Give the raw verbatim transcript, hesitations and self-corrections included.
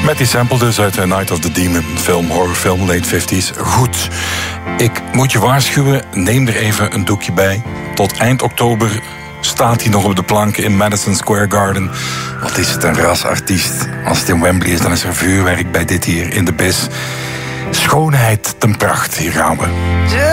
Met die sample dus uit Night of the Demon, film, horrorfilm, late fifties. Goed, ik moet je waarschuwen, neem er even een doekje bij. Tot eind oktober staat hij nog op de planken in Madison Square Garden. Wat is het een rasartiest. Als het in Wembley is, dan is er vuurwerk bij dit hier in de bis. Schoonheid ten pracht, hier gaan we.